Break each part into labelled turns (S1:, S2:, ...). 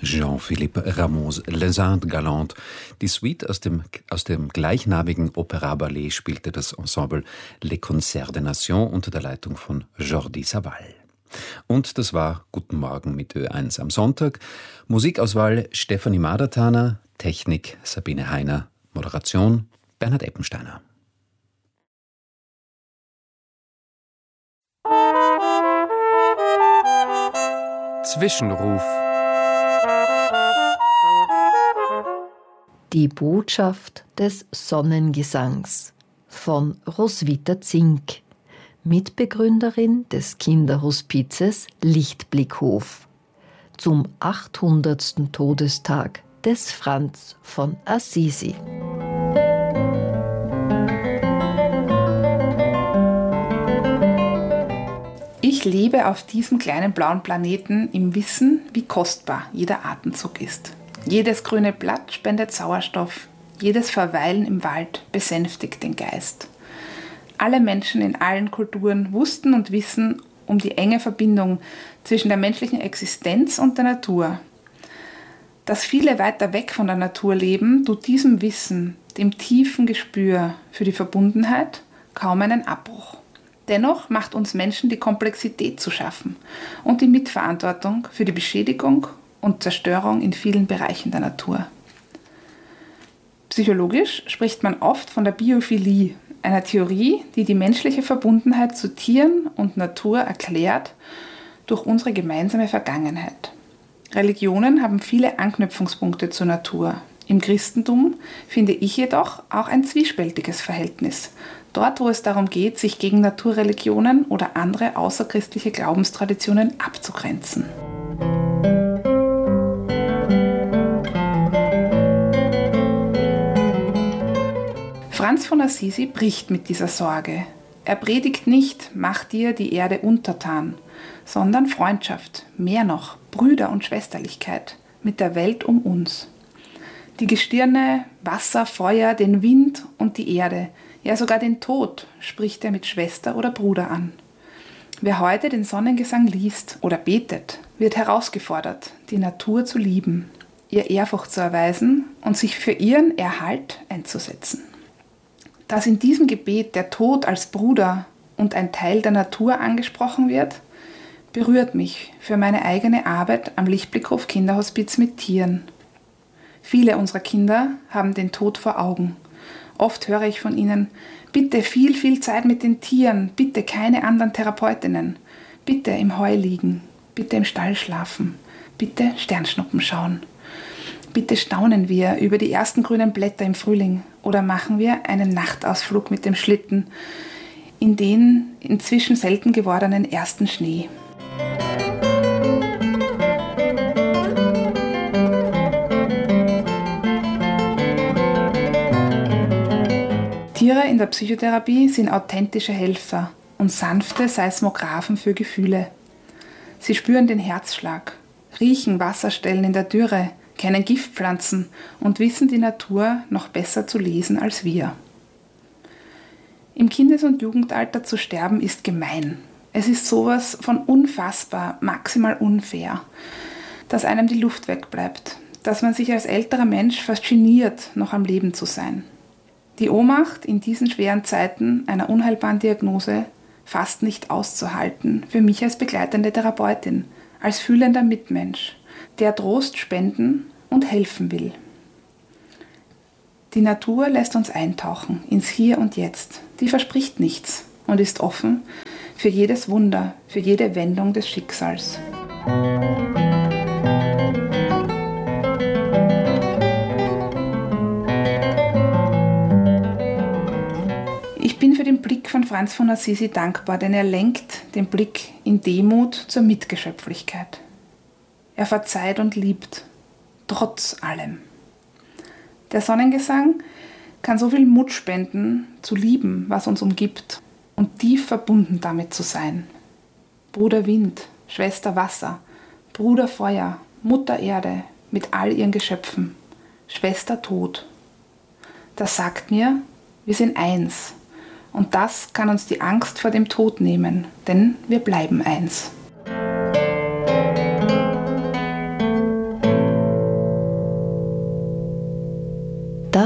S1: Jean-Philippe Rameau's Les Indes Galantes. Die Suite aus dem gleichnamigen Opéra-Ballet spielte das Ensemble Les Concerts des Nations unter der Leitung von Jordi Savall. Und das war Guten Morgen mit Ö1 am Sonntag. Musikauswahl Stefanie Madertaner, Technik Sabine Heiner, Moderation Bernhard Eppensteiner.
S2: Zwischenruf.
S3: Die Botschaft des Sonnengesangs von Roswitha Zink, Mitbegründerin des Kinderhospizes Lichtblickhof, zum 800. Todestag des Franz von Assisi.
S4: Ich lebe auf diesem kleinen blauen Planeten im Wissen, wie kostbar jeder Atemzug ist. Jedes grüne Blatt spendet Sauerstoff, jedes Verweilen im Wald besänftigt den Geist. Alle Menschen in allen Kulturen wussten und wissen um die enge Verbindung zwischen der menschlichen Existenz und der Natur. Dass viele weiter weg von der Natur leben, tut diesem Wissen, dem tiefen Gespür für die Verbundenheit, kaum einen Abbruch. Dennoch macht uns Menschen die Komplexität zu schaffen und die Mitverantwortung für die Beschädigung und Zerstörung in vielen Bereichen der Natur. Psychologisch spricht man oft von der Biophilie, einer Theorie, die die menschliche Verbundenheit zu Tieren und Natur erklärt durch unsere gemeinsame Vergangenheit. Religionen haben viele Anknüpfungspunkte zur Natur. Im Christentum finde ich jedoch auch ein zwiespältiges Verhältnis. Dort, wo es darum geht, sich gegen Naturreligionen oder andere außerchristliche Glaubenstraditionen abzugrenzen. Franz von Assisi bricht mit dieser Sorge. Er predigt nicht, mach dir die Erde untertan, sondern Freundschaft, mehr noch, Brüder- und Schwesterlichkeit mit der Welt um uns. Die Gestirne, Wasser, Feuer, den Wind und die Erde, ja sogar den Tod spricht er mit Schwester oder Bruder an. Wer heute den Sonnengesang liest oder betet, wird herausgefordert, die Natur zu lieben, ihr Ehrfurcht zu erweisen und sich für ihren Erhalt einzusetzen. Dass in diesem Gebet der Tod als Bruder und ein Teil der Natur angesprochen wird, berührt mich für meine eigene Arbeit am Lichtblickhof Kinderhospiz mit Tieren. Viele unserer Kinder haben den Tod vor Augen. Oft höre ich von ihnen, bitte viel Zeit mit den Tieren, bitte keine anderen Therapeutinnen, bitte im Heu liegen, bitte im Stall schlafen, bitte Sternschnuppen schauen. Bitte staunen wir über die ersten grünen Blätter im Frühling oder machen wir einen Nachtausflug mit dem Schlitten in den inzwischen selten gewordenen ersten Schnee. Tiere in der Psychotherapie sind authentische Helfer und sanfte Seismographen für Gefühle. Sie spüren den Herzschlag, riechen Wasserstellen in der Dürre, kennen Giftpflanzen und wissen die Natur noch besser zu lesen als wir. Im Kindes- und Jugendalter zu sterben ist gemein. Es ist sowas von unfassbar, maximal unfair, dass einem die Luft wegbleibt, dass man sich als älterer Mensch fast geniert, noch am Leben zu sein. Die Ohnmacht in diesen schweren Zeiten einer unheilbaren Diagnose fast nicht auszuhalten, für mich als begleitende Therapeutin, als fühlender Mitmensch, der Trost spenden und helfen will. Die Natur lässt uns eintauchen ins Hier und Jetzt. Die verspricht nichts und ist offen für jedes Wunder, für jede Wendung des Schicksals. Ich bin für den Blick von Franz von Assisi dankbar, denn er lenkt den Blick in Demut zur Mitgeschöpflichkeit. Er verzeiht und liebt, trotz allem. Der Sonnengesang kann so viel Mut spenden, zu lieben, was uns umgibt und tief verbunden damit zu sein. Bruder Wind, Schwester Wasser, Bruder Feuer, Mutter Erde mit all ihren Geschöpfen, Schwester Tod. Das sagt mir, wir sind eins. Und das kann uns die Angst vor dem Tod nehmen, denn wir bleiben eins.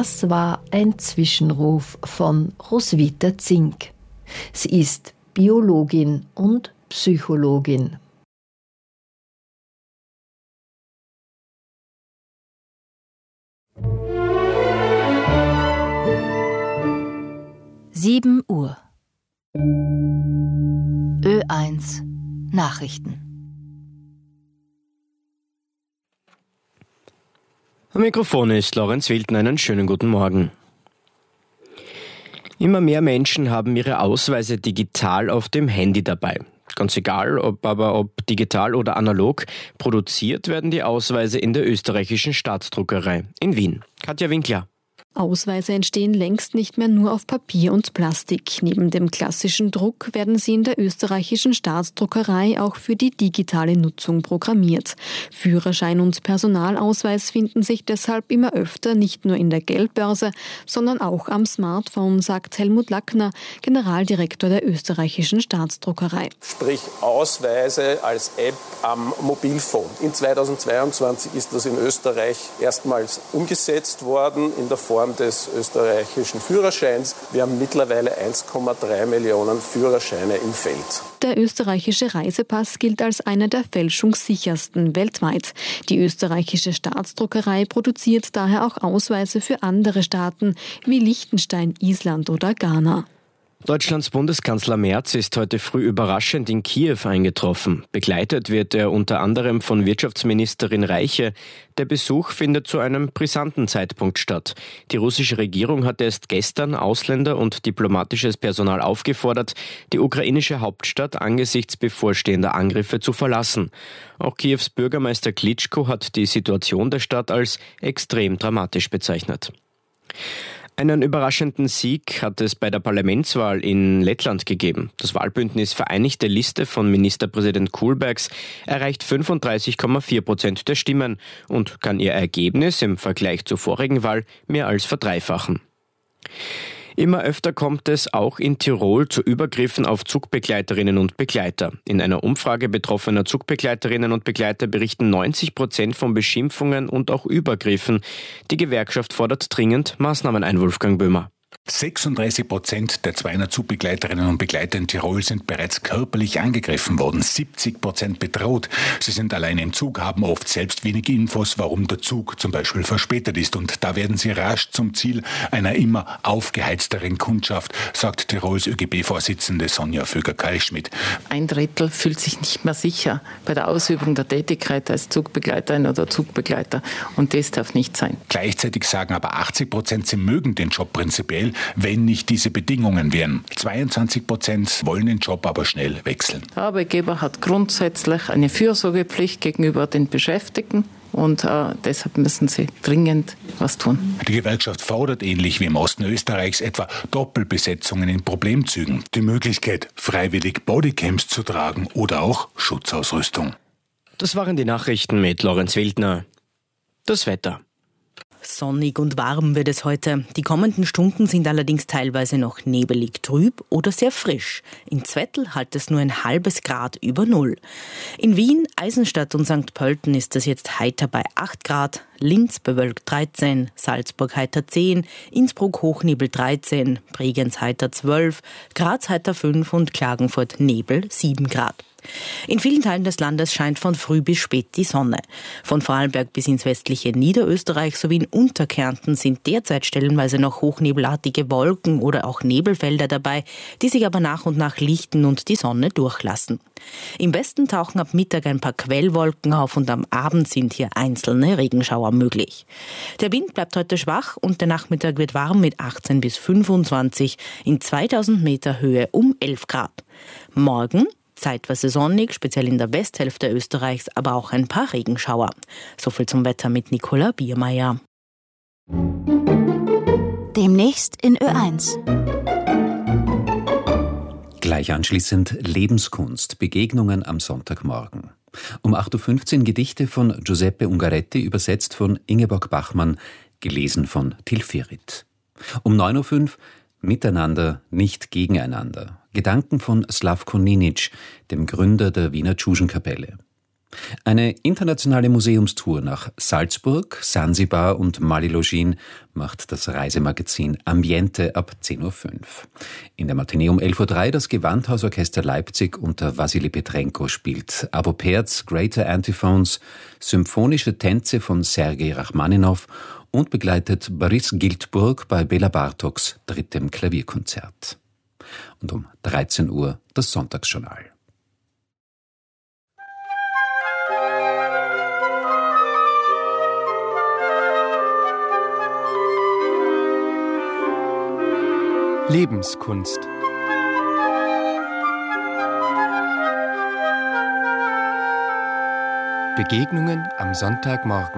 S3: Das war ein Zwischenruf von Roswitha Zink. Sie ist Biologin und Psychologin.
S5: Uhr. Ö1 Nachrichten.
S6: Am Mikrofon ist Lorenz Wildner. Einen schönen guten Morgen. Immer mehr Menschen haben ihre Ausweise digital auf dem Handy dabei. Ganz egal, ob digital oder analog, produziert werden die Ausweise in der österreichischen Staatsdruckerei in Wien. Katja Winkler.
S7: Ausweise entstehen längst nicht mehr nur auf Papier und Plastik. Neben dem klassischen Druck werden sie in der österreichischen Staatsdruckerei auch für die digitale Nutzung programmiert. Führerschein und Personalausweis finden sich deshalb immer öfter nicht nur in der Geldbörse, sondern auch am Smartphone, sagt Helmut Lackner, Generaldirektor der österreichischen Staatsdruckerei.
S8: Sprich Ausweise als App am Mobilphone. In 2022 ist das in Österreich erstmals umgesetzt worden in der Form des österreichischen Führerscheins. Wir haben mittlerweile 1,3 Millionen Führerscheine im Feld.
S7: Der österreichische Reisepass gilt als einer der fälschungssichersten weltweit. Die österreichische Staatsdruckerei produziert daher auch Ausweise für andere Staaten wie Liechtenstein, Island oder Ghana.
S6: Deutschlands Bundeskanzler Merz ist heute früh überraschend in Kiew eingetroffen. Begleitet wird er unter anderem von Wirtschaftsministerin Reiche. Der Besuch findet zu einem brisanten Zeitpunkt statt. Die russische Regierung hat erst gestern Ausländer und diplomatisches Personal aufgefordert, die ukrainische Hauptstadt angesichts bevorstehender Angriffe zu verlassen. Auch Kiews Bürgermeister Klitschko hat die Situation der Stadt als extrem dramatisch bezeichnet. Einen überraschenden Sieg hat es bei der Parlamentswahl in Lettland gegeben. Das Wahlbündnis Vereinigte Liste von Ministerpräsident Kulbergs erreicht 35,4% der Stimmen und kann ihr Ergebnis im Vergleich zur vorigen Wahl mehr als verdreifachen. Immer öfter kommt es auch in Tirol zu Übergriffen auf Zugbegleiterinnen und Begleiter. In einer Umfrage betroffener Zugbegleiterinnen und Begleiter berichten 90% von Beschimpfungen und auch Übergriffen. Die Gewerkschaft fordert dringend Maßnahmen ein, Wolfgang Böhmer.
S9: 36% der 200 Zugbegleiterinnen und Begleiter in Tirol sind bereits körperlich angegriffen worden, 70% bedroht. Sie sind alleine im Zug, haben oft selbst wenig Infos, warum der Zug zum Beispiel verspätet ist. Und da werden sie rasch zum Ziel einer immer aufgeheizteren Kundschaft, sagt Tirols ÖGB-Vorsitzende Sonja Vöger-Kalschmidt.
S10: 1/3 fühlt sich nicht mehr sicher bei der Ausübung der Tätigkeit als Zugbegleiterin oder Zugbegleiter. Und das darf nicht sein.
S9: Gleichzeitig sagen aber 80%, sie mögen den Job prinzipiell, wenn nicht diese Bedingungen wären. 22% wollen den Job aber schnell wechseln.
S10: Der Arbeitgeber hat grundsätzlich eine Fürsorgepflicht gegenüber den Beschäftigten und deshalb müssen sie dringend was tun.
S9: Die Gewerkschaft fordert ähnlich wie im Osten Österreichs etwa Doppelbesetzungen in Problemzügen, die Möglichkeit, freiwillig Bodycams zu tragen oder auch Schutzausrüstung.
S6: Das waren die Nachrichten mit Lorenz Wildner. Das Wetter.
S5: Sonnig und warm wird es heute. Die kommenden Stunden sind allerdings teilweise noch nebelig trüb oder sehr frisch. In Zwettl halt es nur ein halbes Grad über Null. In Wien, Eisenstadt und St. Pölten ist es jetzt heiter bei 8 Grad, Linz bewölkt 13, Salzburg heiter 10, Innsbruck Hochnebel 13, Bregenz heiter 12, Graz heiter 5 und Klagenfurt Nebel 7 Grad. In vielen Teilen des Landes scheint von früh bis spät die Sonne. Von Vorarlberg bis ins westliche Niederösterreich sowie in Unterkärnten sind derzeit stellenweise noch hochnebelartige Wolken oder auch Nebelfelder dabei, die sich aber nach und nach lichten und die Sonne durchlassen. Im Westen tauchen ab Mittag ein paar Quellwolken auf und am Abend sind hier einzelne Regenschauer möglich. Der Wind bleibt heute schwach und der Nachmittag wird warm mit 18 bis 25, in 2000 Meter Höhe um 11 Grad. Morgen zeitweise sonnig, speziell in der Westhälfte Österreichs, aber auch ein paar Regenschauer. Soviel zum Wetter mit Nicola Biermeier.
S11: Demnächst in Ö1.
S1: Gleich anschließend Lebenskunst, Begegnungen am Sonntagmorgen. Um 8.15 Uhr Gedichte von Giuseppe Ungaretti, übersetzt von Ingeborg Bachmann, gelesen von Till Firit. Um 9.05 Uhr Miteinander, nicht gegeneinander. Gedanken von Slavko Ninic, dem Gründer der Wiener Tschuschenkapelle. Eine internationale Museumstour nach Salzburg, Sansibar und Malilogin macht das Reisemagazin Ambiente ab 10.05 Uhr. In der Matinee um 11.03 Uhr das Gewandhausorchester Leipzig unter Wassily Petrenko spielt Abo Perz, Greater Antiphones, symphonische Tänze von Sergei Rachmaninow und begleitet Boris Giltburg bei Bela Bartoks drittem Klavierkonzert. Und um 13 Uhr das Sonntagsjournal.
S2: Lebenskunst. Begegnungen am Sonntagmorgen.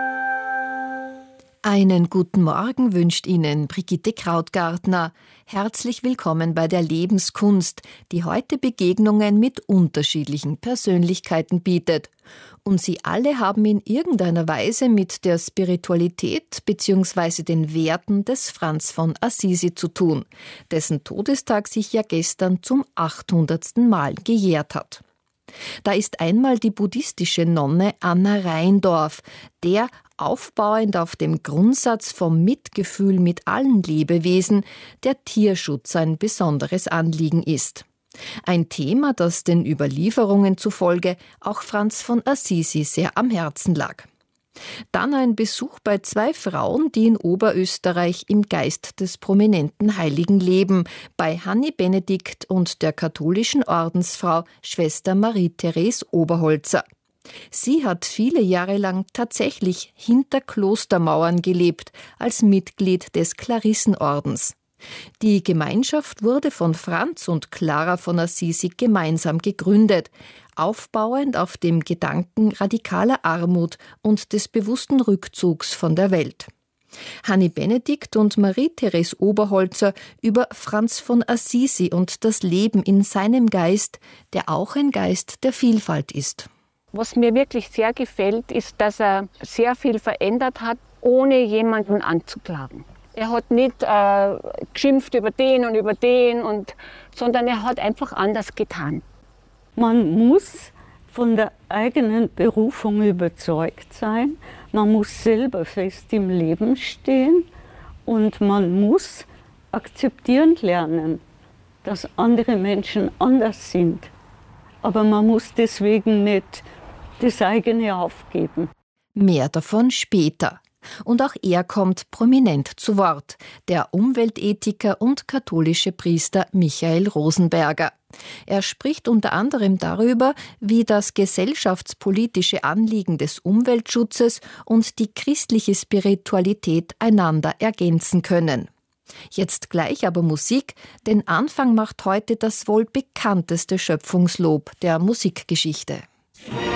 S3: Einen guten Morgen wünscht Ihnen Brigitte Krautgartner. Herzlich willkommen bei der Lebenskunst, die heute Begegnungen mit unterschiedlichen Persönlichkeiten bietet. Und sie alle haben in irgendeiner Weise mit der Spiritualität bzw. den Werten des Franz von Assisi zu tun, dessen Todestag sich ja gestern zum 800. Mal gejährt hat. Da ist einmal die buddhistische Nonne Anna Rheindorf, der aufbauend auf dem Grundsatz vom Mitgefühl mit allen Lebewesen der Tierschutz ein besonderes Anliegen ist. Ein Thema, das den Überlieferungen zufolge auch Franz von Assisi sehr am Herzen lag. Dann ein Besuch bei 2 Frauen, die in Oberösterreich im Geist des prominenten Heiligen leben, bei Hanni Benedikt und der katholischen Ordensfrau Schwester Marie-Therese Oberholzer. Sie hat viele Jahre lang tatsächlich hinter Klostermauern gelebt, als Mitglied des Klarissenordens. Die Gemeinschaft wurde von Franz und Clara von Assisi gemeinsam gegründet, aufbauend auf dem Gedanken radikaler Armut und des bewussten Rückzugs von der Welt. Hanni Benedikt und Marie-Therese Oberholzer über Franz von Assisi und das Leben in seinem Geist, der auch ein Geist der Vielfalt ist.
S12: Was mir wirklich sehr gefällt, ist, dass er sehr viel verändert hat, ohne jemanden anzuklagen. Er hat nicht geschimpft über den, sondern er hat einfach anders getan.
S13: Man muss von der eigenen Berufung überzeugt sein, man muss selber fest im Leben stehen und man muss akzeptieren lernen, dass andere Menschen anders sind. Aber man muss deswegen nicht das eigene aufgeben.
S3: Mehr davon später. Und auch er kommt prominent zu Wort, der Umweltethiker und katholische Priester Michael Rosenberger. Er spricht unter anderem darüber, wie das gesellschaftspolitische Anliegen des Umweltschutzes und die christliche Spiritualität einander ergänzen können. Jetzt gleich aber Musik, den Anfang macht heute das wohl bekannteste Schöpfungslob der Musikgeschichte.